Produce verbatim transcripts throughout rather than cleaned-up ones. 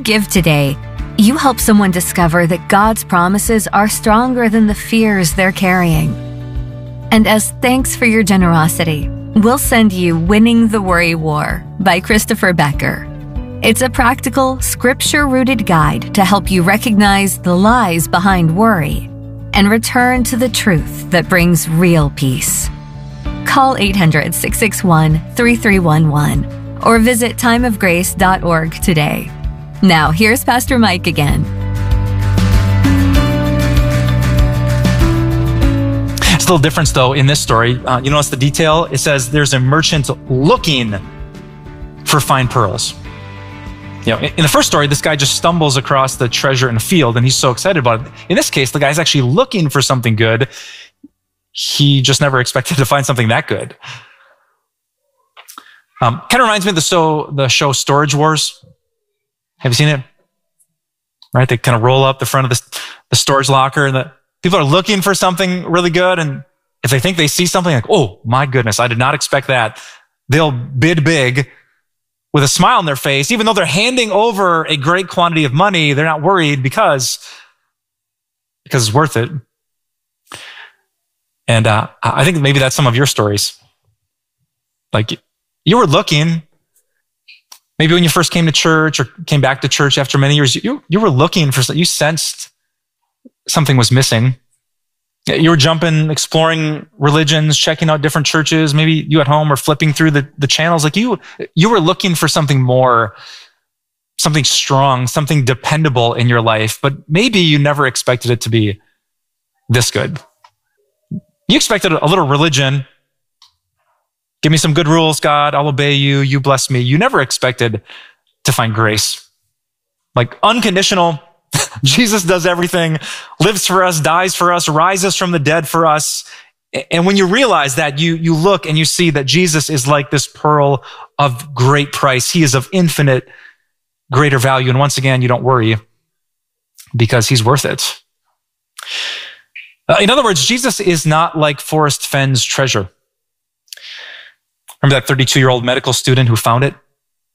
give today, you help someone discover that God's promises are stronger than the fears they're carrying. And as thanks for your generosity, we'll send you Winning the Worry War by Christopher Becker. It's a practical, scripture-rooted guide to help you recognize the lies behind worry and return to the truth that brings real peace. Call eight hundred, six six one, three three one one or visit time of grace dot org today. Now, here's Pastor Mike again. It's a little difference, though, in this story. Uh, you notice the detail? It says there's a merchant looking for fine pearls. You know, in the first story, this guy just stumbles across the treasure in a field, and he's so excited about it. In this case, the guy's actually looking for something good. He just never expected to find something that good. Um, kind of reminds me of the show, the show Storage Wars. Have you seen it? Right? They kind of roll up the front of the, the storage locker, and the people are looking for something really good. And if they think they see something like, oh, my goodness, I did not expect that, they'll bid big with a smile on their face. Even though they're handing over a great quantity of money, they're not worried because, because it's worth it. And uh, I think maybe that's some of your stories. Like, you were looking. Maybe when you first came to church or came back to church after many years, you, you were looking for something. You sensed something was missing. You were jumping, exploring religions, checking out different churches. Maybe you at home were flipping through the, the channels. Like you, you were looking for something more, something strong, something dependable in your life, but maybe you never expected it to be this good. You expected a little religion. Give me some good rules, God. I'll obey you. You bless me. You never expected to find grace. Like unconditional, Jesus does everything, lives for us, dies for us, rises from the dead for us. And when you realize that, you, you look and you see that Jesus is like this pearl of great price. He is of infinite greater value. And once again, you don't worry because he's worth it. Uh, in other words, Jesus is not like Forrest Fenn's treasure. Remember that thirty-two-year-old medical student who found it?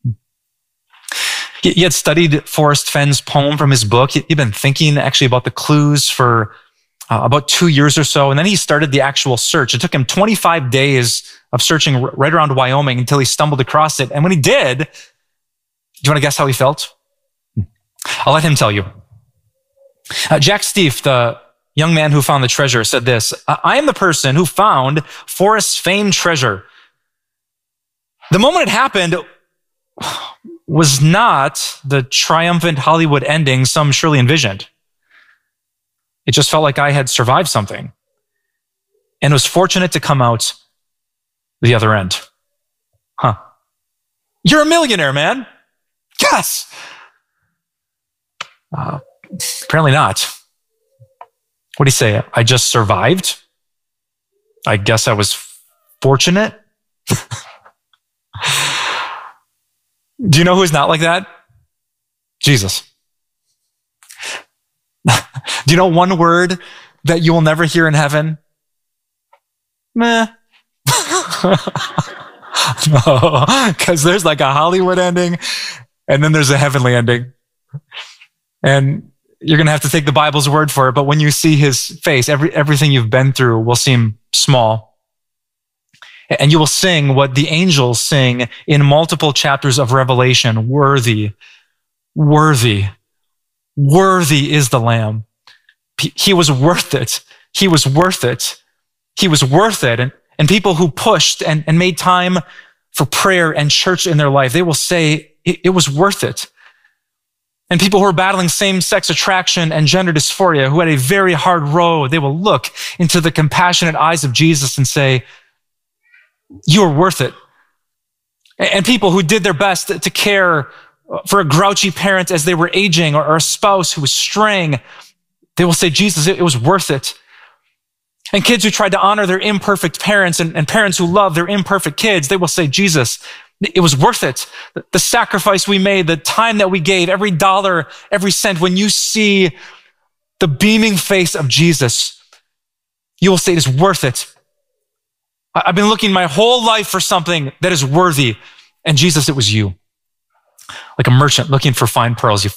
He had studied Forrest Fenn's poem from his book. He'd been thinking actually about the clues for uh, about two years or so. And then he started the actual search. It took him twenty-five days of searching right around Wyoming until he stumbled across it. And when he did, do you want to guess how he felt? I'll let him tell you. Uh, Jack Stief, the young man who found the treasure, said this: I am the person who found Forrest's famed treasure. The moment it happened was not the triumphant Hollywood ending some surely envisioned. It just felt like I had survived something and was fortunate to come out the other end. Huh. You're a millionaire, man. Yes. Uh, apparently not. What do you say? I just survived? I guess I was fortunate? Do you know who's not like that? Jesus. Do you know one word that you will never hear in heaven? Meh. No, because there's like a Hollywood ending and then there's a heavenly ending. And you're going to have to take the Bible's word for it. But when you see his face, every, everything you've been through will seem small. And you will sing what the angels sing in multiple chapters of Revelation. Worthy, worthy, worthy is the Lamb. He was worth it. He was worth it. He was worth it. And, and people who pushed and, and made time for prayer and church in their life, they will say it, it was worth it. And people who are battling same-sex attraction and gender dysphoria, who had a very hard road, they will look into the compassionate eyes of Jesus and say, you are worth it. And people who did their best to care for a grouchy parent as they were aging, or a spouse who was straying, they will say, Jesus, it was worth it. And kids who tried to honor their imperfect parents, and, and parents who love their imperfect kids, they will say, Jesus, it was worth it. The sacrifice we made, the time that we gave, every dollar, every cent. When you see the beaming face of Jesus, you will say it is worth it. I've been looking my whole life for something that is worthy. And Jesus, it was you. Like a merchant looking for fine pearls. You